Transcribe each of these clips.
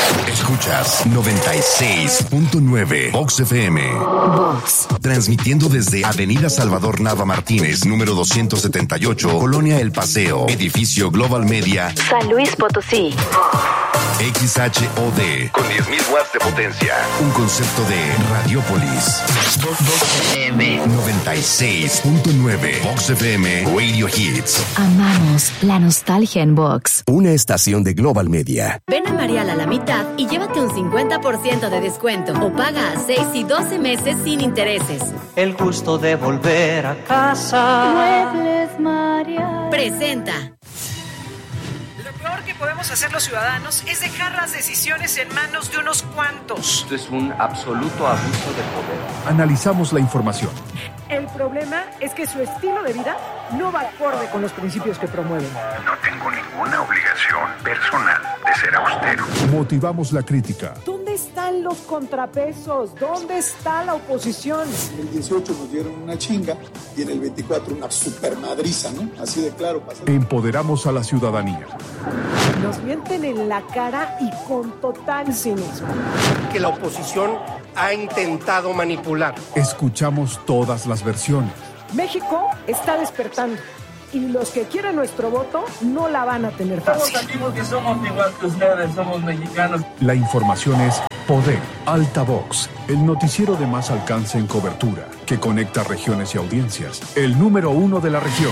Escuchas 96.9 Vox FM. Vox. Transmitiendo desde Avenida Salvador Nava Martínez, número 278, Colonia El Paseo, edificio Global Media, San Luis Potosí. XHOD, con 10.000 watts de potencia. Un concepto de Radiopolis. Vox FM. 96.9 Vox FM Radio Hits. Amamos la nostalgia en Vox. Una estación de Global Media. Ven a Marial a la mitad y llévate un 50% de descuento o paga a 6 y 12 meses sin intereses. El gusto de volver a casa. Muebles Marial. Presenta. Lo peor que podemos hacer los ciudadanos es dejar las decisiones en manos de unos cuantos. Esto es un absoluto abuso de poder. Analizamos la información. El problema es que su estilo de vida no va acorde con los principios que promueven. No tengo ninguna obligación personal de ser austero. Motivamos la crítica. ¿Dónde están los contrapesos? ¿Dónde está la oposición? En el 18 nos dieron una chinga y en el 24 una supermadriza, ¿no? Así de claro. Empoderamos a la ciudadanía. Nos mienten en la cara y con total cinismo. Que la oposición ha intentado manipular. Escuchamos todas las versiones. México está despertando y los que quieren nuestro voto no la van a tener fácil. Estamos aquí porque somos igual que ustedes, somos mexicanos. La información es Poder, Altavox, el noticiero de más alcance en cobertura, que conecta regiones y audiencias. El número 1 de la región.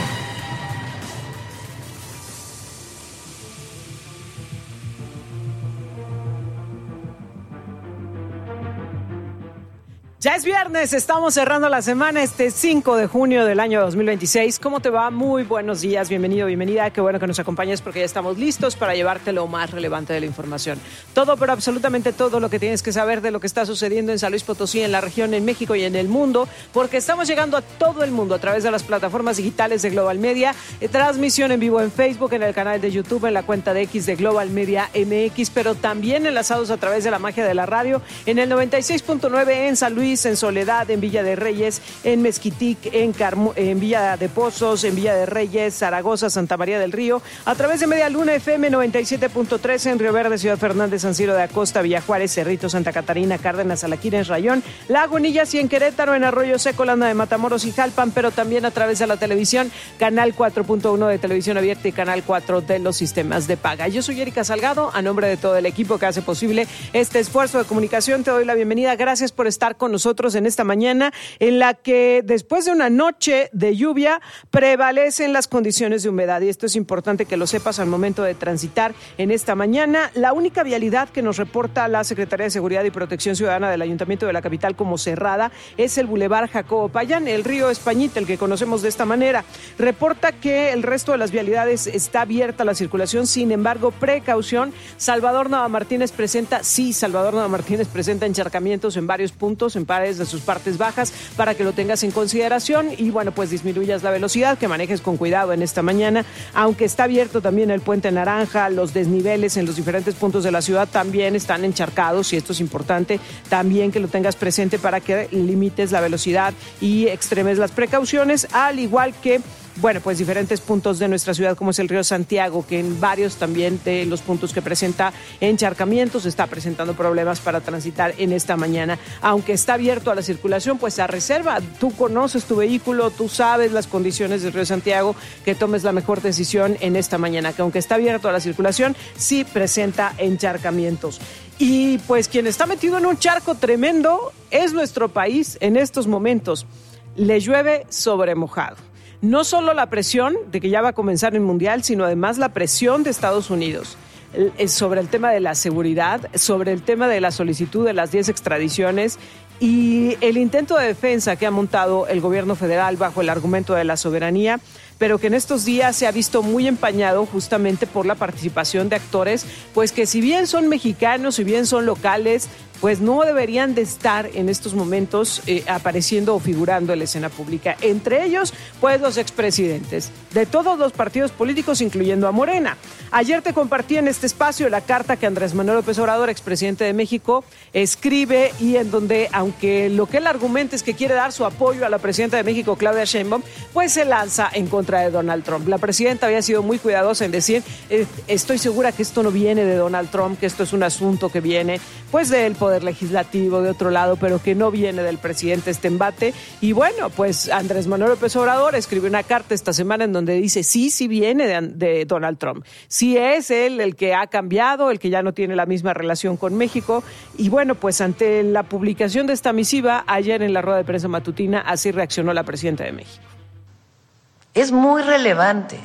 Ya es viernes, estamos cerrando la semana, 5 de junio del año 2026. ¿Cómo te va? Muy buenos días, bienvenido, bienvenida. Qué bueno que nos acompañes porque ya estamos listos para llevarte lo más relevante de la información. Todo, pero absolutamente todo lo que tienes que saber de lo que está sucediendo en San Luis Potosí, en la región, en México y en el mundo, porque estamos llegando a todo el mundo a través de las plataformas digitales de Global Media, transmisión en vivo en Facebook, en el canal de YouTube, en la cuenta de X de Global Media MX, pero también enlazados a través de la magia de la radio, en el 96.9 en San Luis, en Soledad, en Villa de Reyes, en Mezquitic, en Villa de Pozos, en Villa de Reyes, Zaragoza, Santa María del Río, a través de Media Luna FM 97.3 en Río Verde, Ciudad Fernández, San Ciro de Acosta, Villa Juárez, Cerrito, Santa Catarina, Cárdenas, Alaquines, Rayón, Lagunillas y en Querétaro, en Arroyo Seco, Landa de Matamoros y Jalpan, pero también a través de la televisión, canal 4.1 de televisión abierta y canal 4 de los sistemas de paga. Yo soy Erika Salgado, a nombre de todo el equipo que hace posible este esfuerzo de comunicación, te doy la bienvenida. Gracias por estar con nosotros en esta mañana en la que después de una noche de lluvia prevalecen las condiciones de humedad y esto es importante que lo sepas al momento de transitar en esta mañana. La única vialidad que nos reporta la Secretaría de Seguridad y Protección Ciudadana del Ayuntamiento de la capital como cerrada es el Boulevard Jacobo Payán, el río Españita, el que conocemos de esta manera. Reporta que el resto de las vialidades está abierta a la circulación, sin embargo, precaución. Salvador Nava Martínez presenta encharcamientos en varios puntos, en pares de sus partes bajas, para que lo tengas en consideración y bueno, pues disminuyas la velocidad, que manejes con cuidado en esta mañana, aunque está abierto también el Puente Naranja, los desniveles en los diferentes puntos de la ciudad también están encharcados y esto es importante también que lo tengas presente para que limites la velocidad y extremes las precauciones, al igual que bueno, pues diferentes puntos de nuestra ciudad, como es el río Santiago, que en varios también de los puntos que presenta encharcamientos está presentando problemas para transitar en esta mañana. Aunque está abierto a la circulación, pues a reserva. Tú conoces tu vehículo, tú sabes las condiciones del río Santiago, que tomes la mejor decisión en esta mañana, que aunque está abierto a la circulación, sí presenta encharcamientos. Y pues quien está metido en un charco tremendo es nuestro país en estos momentos. Le llueve sobre mojado. No solo la presión de que ya va a comenzar el Mundial, sino además la presión de Estados Unidos sobre el tema de la seguridad, sobre el tema de la solicitud de las 10 extradiciones y el intento de defensa que ha montado el gobierno federal bajo el argumento de la soberanía, pero que en estos días se ha visto muy empañado justamente por la participación de actores, pues que si bien son mexicanos, si bien son locales, pues no deberían de estar en estos momentos apareciendo o figurando en la escena pública. Entre ellos, pues los expresidentes de todos los partidos políticos, incluyendo a Morena. Ayer te compartí en este espacio la carta que Andrés Manuel López Obrador, expresidente de México, escribe, y en donde, aunque lo que él argumenta es que quiere dar su apoyo a la presidenta de México, Claudia Sheinbaum, pues se lanza en contra de Donald Trump. La presidenta había sido muy cuidadosa en decir, estoy segura que esto no viene de Donald Trump, que esto es un asunto que viene pues del Poder Legislativo, de otro lado, pero que no viene del presidente este embate. Y bueno, pues Andrés Manuel López Obrador escribió una carta esta semana en donde dice, sí viene de Donald Trump. Sí es él el que ha cambiado, el que ya no tiene la misma relación con México. Y bueno, pues ante la publicación de esta misiva, ayer en la rueda de prensa matutina, así reaccionó la presidenta de México. Es muy relevante.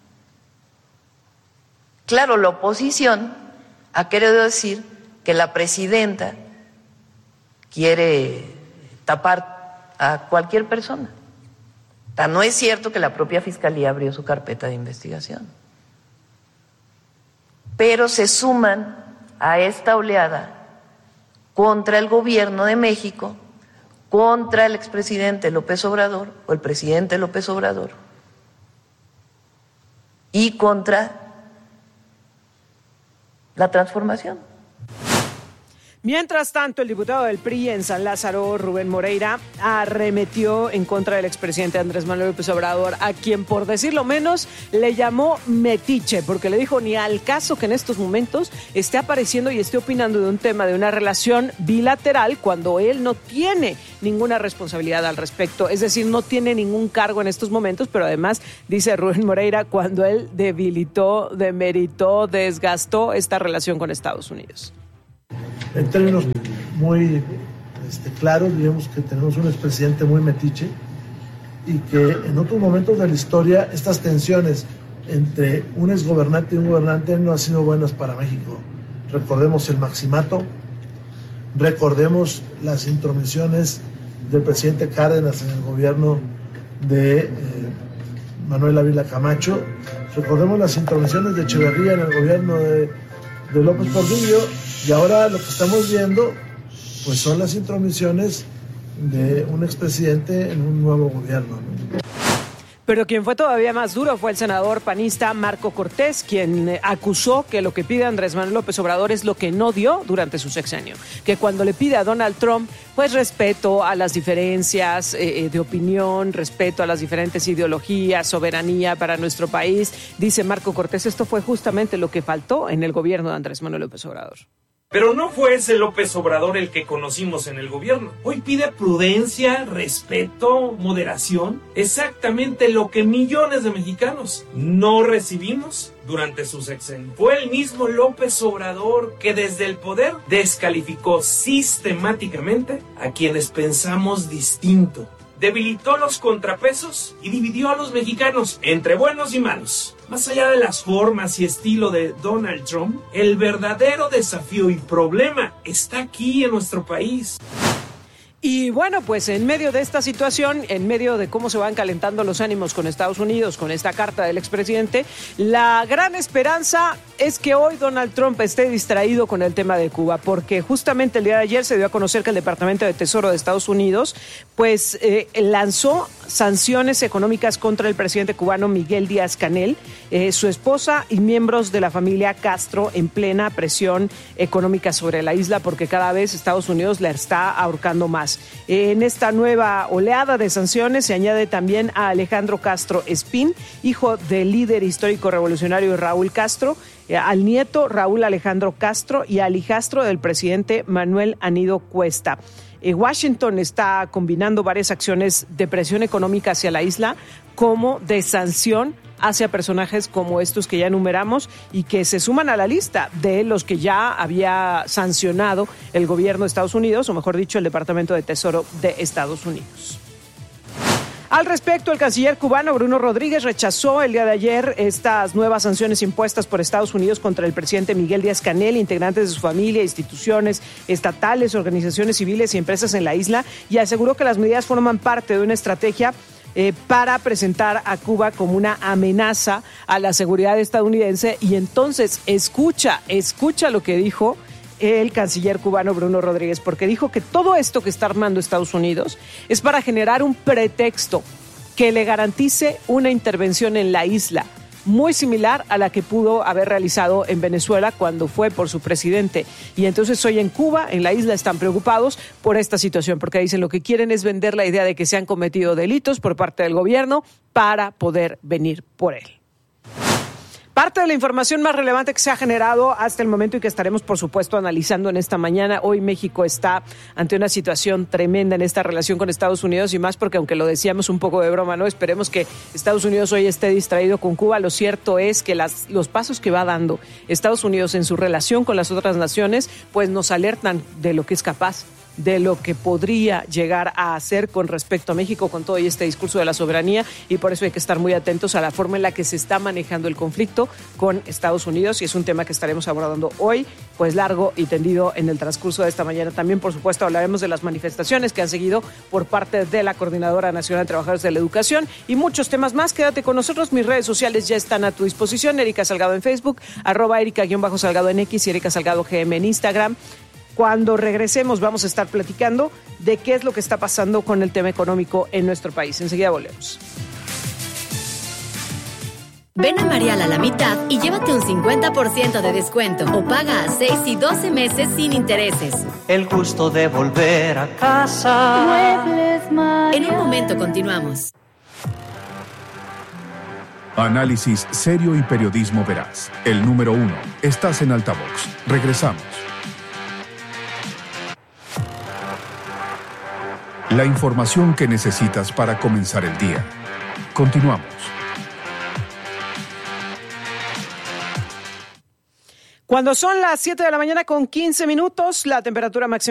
Claro, la oposición ha querido decir que la presidenta quiere tapar a cualquier persona. No es cierto que la propia Fiscalía abrió su carpeta de investigación. Pero se suman a esta oleada contra el gobierno de México, contra el expresidente López Obrador o el presidente López Obrador y contra la transformación. Mientras tanto, el diputado del PRI en San Lázaro, Rubén Moreira, arremetió en contra del expresidente Andrés Manuel López Obrador, a quien, por decirlo menos, le llamó metiche, porque le dijo ni al caso que en estos momentos esté apareciendo y esté opinando de un tema de una relación bilateral cuando él no tiene ninguna responsabilidad al respecto, es decir, no tiene ningún cargo en estos momentos, pero además, dice Rubén Moreira, cuando él debilitó, demeritó, desgastó esta relación con Estados Unidos. En términos muy claros, digamos que tenemos un expresidente muy metiche y que en otros momentos de la historia estas tensiones entre un exgobernante y un gobernante no han sido buenas para México. Recordemos el maximato, recordemos las intromisiones del presidente Cárdenas en el gobierno de Manuel Ávila Camacho, recordemos las intromisiones de Echeverría en el gobierno de López Portillo. Y ahora lo que estamos viendo, pues son las intromisiones de un expresidente en un nuevo gobierno, ¿no? Pero quien fue todavía más duro fue el senador panista Marco Cortés, quien acusó que lo que pide Andrés Manuel López Obrador es lo que no dio durante su sexenio. Que cuando le pide a Donald Trump, pues respeto a las diferencias de opinión, respeto a las diferentes ideologías, soberanía para nuestro país. Dice Marco Cortés, esto fue justamente lo que faltó en el gobierno de Andrés Manuel López Obrador. Pero no fue ese López Obrador el que conocimos en el gobierno. Hoy pide prudencia, respeto, moderación. Exactamente lo que millones de mexicanos no recibimos durante su sexenio. Fue el mismo López Obrador que desde el poder descalificó sistemáticamente a quienes pensamos distinto. Debilitó los contrapesos y dividió a los mexicanos entre buenos y malos. Más allá de las formas y estilo de Donald Trump, el verdadero desafío y problema está aquí en nuestro país. Y bueno, pues en medio de esta situación, en medio de cómo se van calentando los ánimos con Estados Unidos, con esta carta del expresidente, la gran esperanza es que hoy Donald Trump esté distraído con el tema de Cuba, porque justamente el día de ayer se dio a conocer que el Departamento de Tesoro de Estados Unidos pues lanzó sanciones económicas contra el presidente cubano Miguel Díaz-Canel, su esposa y miembros de la familia Castro en plena presión económica sobre la isla, porque cada vez Estados Unidos la está ahorcando más. En esta nueva oleada de sanciones se añade también a Alejandro Castro Espín, hijo del líder histórico revolucionario Raúl Castro, al nieto Raúl Alejandro Castro y al hijastro del presidente Manuel Anido Cuesta. Washington está combinando varias acciones de presión económica hacia la isla como de sanción hacia personajes como estos que ya enumeramos y que se suman a la lista de los que ya había sancionado el gobierno de Estados Unidos, o mejor dicho, el Departamento de Tesoro de Estados Unidos. Al respecto, el canciller cubano Bruno Rodríguez rechazó el día de ayer estas nuevas sanciones impuestas por Estados Unidos contra el presidente Miguel Díaz-Canel, integrantes de su familia, instituciones estatales, organizaciones civiles y empresas en la isla, y aseguró que las medidas forman parte de una estrategia para presentar a Cuba como una amenaza a la seguridad estadounidense. Y entonces escucha lo que dijo el canciller cubano Bruno Rodríguez, porque dijo que todo esto que está armando Estados Unidos es para generar un pretexto que le garantice una intervención en la isla, muy similar a la que pudo haber realizado en Venezuela cuando fue por su presidente. Y entonces hoy en Cuba, en la isla, están preocupados por esta situación, porque dicen lo que quieren es vender la idea de que se han cometido delitos por parte del gobierno para poder venir por él. Parte de la información más relevante que se ha generado hasta el momento y que estaremos, por supuesto, analizando en esta mañana. Hoy México está ante una situación tremenda en esta relación con Estados Unidos y más porque, aunque lo decíamos un poco de broma, ¿no? Esperemos que Estados Unidos hoy esté distraído con Cuba. Lo cierto es que los pasos que va dando Estados Unidos en su relación con las otras naciones, pues nos alertan de lo que es capaz, de lo que podría llegar a hacer con respecto a México con todo este discurso de la soberanía, y por eso hay que estar muy atentos a la forma en la que se está manejando el conflicto con Estados Unidos, y es un tema que estaremos abordando hoy, pues largo y tendido en el transcurso de esta mañana. También, por supuesto, hablaremos de las manifestaciones que han seguido por parte de la Coordinadora Nacional de Trabajadores de la Educación y muchos temas más. Quédate con nosotros, mis redes sociales ya están a tu disposición. Erika Salgado en Facebook, @Erika_Salgado en X y Erika Salgado GM en Instagram. Cuando regresemos vamos a estar platicando de qué es lo que está pasando con el tema económico en nuestro país. Enseguida volvemos. Ven a Marial a la mitad y llévate un 50% de descuento o paga a 6 y 12 meses sin intereses. El gusto de volver a casa. En un momento continuamos. Análisis serio y periodismo veraz. El número 1. Estás en Altavox. Regresamos. La información que necesitas para comenzar el día. Continuamos. Cuando son las 7 de la mañana con 15 minutos, la temperatura máxima